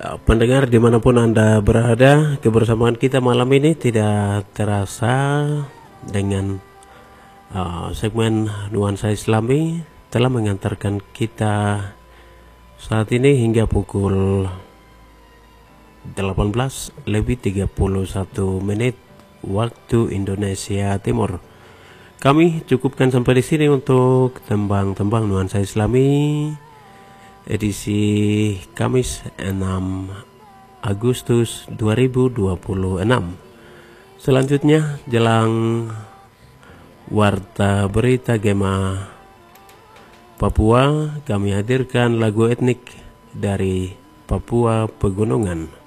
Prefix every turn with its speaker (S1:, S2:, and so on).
S1: Pendengar dimanapun Anda berada, kebersamaan kita malam ini tidak terasa dengan segmen Nuansa Islami telah mengantarkan kita saat ini hingga pukul 18:31 waktu Indonesia Timur. Kami cukupkan sampai di sini untuk tembang-tembang Nuansa Islami edisi Kamis 6 Agustus 2026. Selanjutnya jelang Warta Berita Gema Papua, kami hadirkan lagu etnik dari Papua Pegunungan.